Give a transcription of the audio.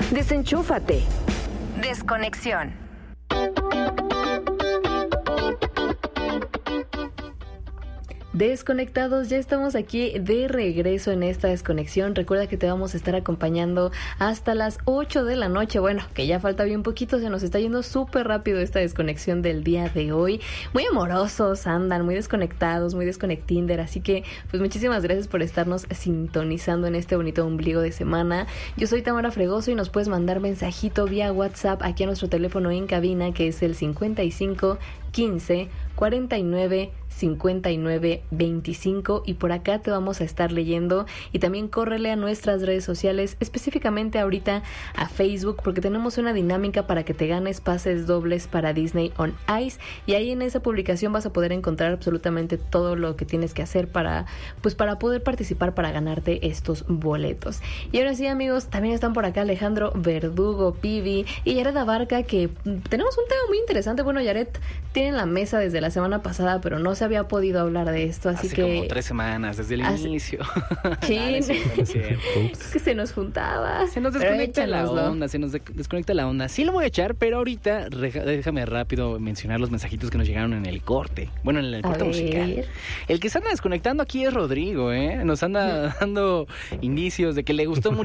Desenchúfate. Desconexión. Desconectados, ya estamos aquí de regreso en esta desconexión. Recuerda que te vamos a estar acompañando hasta las 8 de la noche. Bueno, que ya falta bien poquito, se nos está yendo súper rápido esta desconexión del día de hoy. Muy amorosos andan, muy desconectados, muy desconectinder. Así que, pues muchísimas gracias por estarnos sintonizando en este bonito ombligo de semana. Yo soy Tamara Fregoso y nos puedes mandar mensajito vía WhatsApp aquí a nuestro teléfono en cabina, que es el 55 15 49 59 25, y por acá te vamos a estar leyendo. Y también córrele a nuestras redes sociales, específicamente ahorita a Facebook, porque tenemos una dinámica para que te ganes pases dobles para Disney on Ice, y ahí en esa publicación vas a poder encontrar absolutamente todo lo que tienes que hacer para poder participar, para ganarte estos boletos. Y ahora sí, amigos, también están por acá Alejandro Verdugo, Pibi y Yaret Abarca, que tenemos un tema muy interesante. Bueno, Yaret tiene en la mesa desde la semana pasada, pero no se había podido hablar de esto, así que... Hace como 3 semanas, desde el inicio. Sí, es que se nos juntaba. Se nos desconecta la onda, desconecta la onda. Sí lo voy a echar, pero ahorita déjame rápido mencionar los mensajitos que nos llegaron en el corte. Bueno, en el corte musical. El que se anda desconectando aquí es Rodrigo, ¿eh? Nos anda dando indicios de que le gustó mucho